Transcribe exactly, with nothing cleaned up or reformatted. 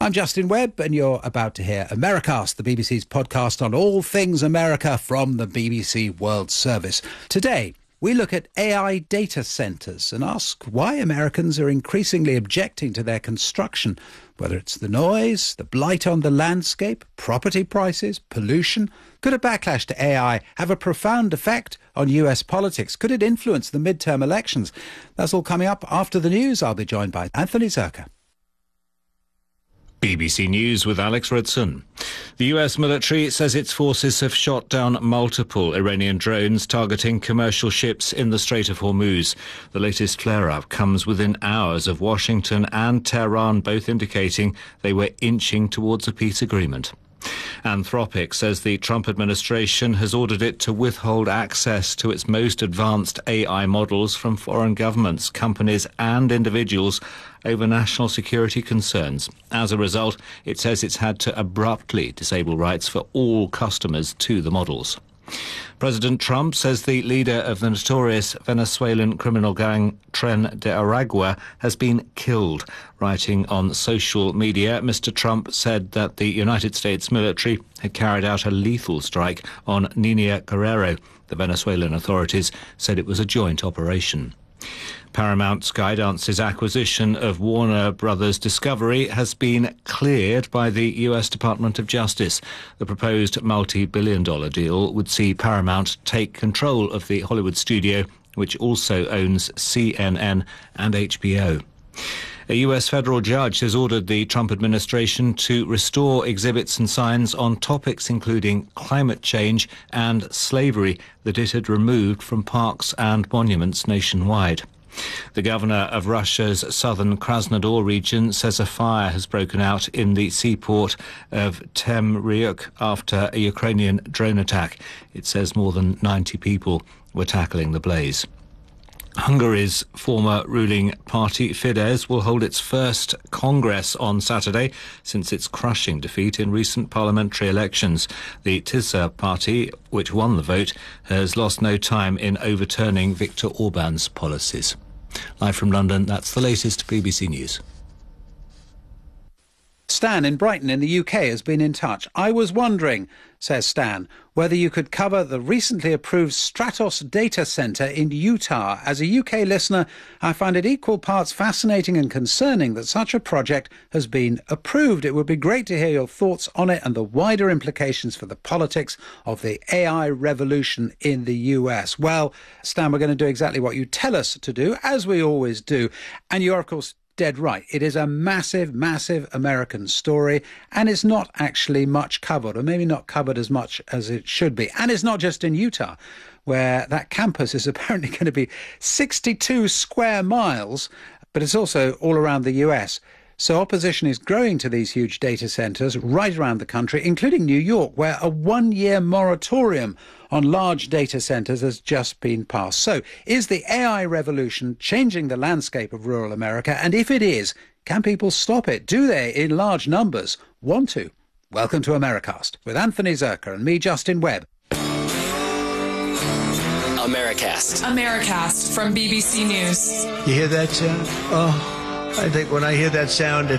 I'm Justin Webb, and you're about to hear Americast, the B B C's podcast on all things America from the B B C World Service. Today, we look at A I data centres and ask why Americans are increasingly objecting to their construction, whether it's the noise, the blight on the landscape, property prices, pollution. Could a backlash to A I have a profound effect on U S politics? Could it influence the midterm elections? That's all coming up after the news. I'll be joined by Anthony Zurcher. B B C News with Alex Ridson. The U S military says its forces have shot down multiple Iranian drones targeting commercial ships in the Strait of Hormuz. The latest flare-up comes within hours of Washington and Tehran both indicating they were inching towards a peace agreement. Anthropic says the Trump administration has ordered it to withhold access to its most advanced A I models from foreign governments, companies and individuals over national security concerns. As a result, it says it's had to abruptly disable rights for all customers to the models. President Trump says the leader of the notorious Venezuelan criminal gang Tren de Aragua has been killed. Writing on social media, Mister Trump said that the United States military had carried out a lethal strike on Nina Guerrero. The Venezuelan authorities said it was a joint operation. Paramount Skydance's acquisition of Warner Brothers Discovery has been cleared by the U S Department of Justice. The proposed multi-billion dollar deal would see Paramount take control of the Hollywood studio, which also owns C N N and H B O. A U S federal judge has ordered the Trump administration to restore exhibits and signs on topics including climate change and slavery that it had removed from parks and monuments nationwide. The governor of Russia's southern Krasnodar region says a fire has broken out in the seaport of Temryuk after a Ukrainian drone attack. It says more than ninety people were tackling the blaze. Hungary's former ruling party Fidesz will hold its first Congress on Saturday since its crushing defeat in recent parliamentary elections. The Tisza party, which won the vote, has lost no time in overturning Viktor Orban's policies. Live from London, that's the latest B B C News. Stan in Brighton in the U K has been in touch. I was wondering, says Stan, whether you could cover the recently approved Stratos data centre in Utah. As a U K listener, I find it equal parts fascinating and concerning that such a project has been approved. It would be great to hear your thoughts on it and the wider implications for the politics of the A I revolution in the U S. Well, Stan, we're going to do exactly what you tell us to do, as we always do. And you're, of course, dead right. It is a massive, massive American story, and it's not actually much covered, or maybe not covered as much as it should be. And it's not just in Utah, where that campus is apparently going to be sixty-two square miles, but it's also all around the U S. So opposition is growing to these huge data centres right around the country, including New York, where a one-year moratorium on large data centres has just been passed. So is the A I revolution changing the landscape of rural America? And if it is, can people stop it? Do they, in large numbers, want to? Welcome to Americast with Anthony Zurcher and me, Justin Webb. Americast. Americast from B B C News. You hear that sound? Oh, I think when I hear that sound,